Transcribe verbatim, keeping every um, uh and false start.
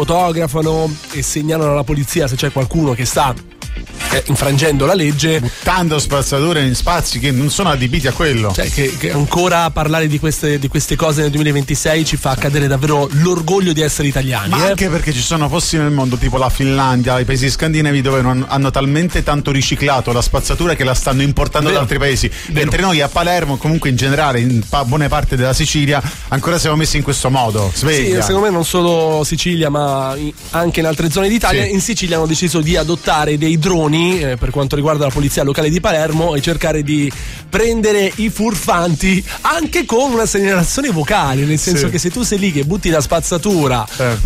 fotografano e segnalano alla polizia se c'è qualcuno che sta eh, infrangendo la legge, buttando spazzature in spazi che non sono adibiti a quello. Cioè che, che ancora parlare di queste, di queste cose nel duemilaventisei ci fa cadere davvero l'orgoglio di essere italiani. Ma eh? anche perché ci sono posti nel mondo tipo la Finlandia, i paesi scandinavi dove non, hanno talmente tanto riciclato la spazzatura che la stanno importando Vero. da altri paesi. Vero. Mentre noi a Palermo, comunque in generale in pa- buone parti della Sicilia, ancora siamo messi in questo modo. Sveglia. Sì, secondo me non solo Sicilia ma anche in altre zone d'Italia. Sì. In Sicilia hanno deciso di adottare dei droni eh, per quanto riguarda la polizia locale di Palermo e cercare di prendere i furfanti anche con una segnalazione vocale, nel senso sì. che se tu sei lì che butti la spazzatura eh.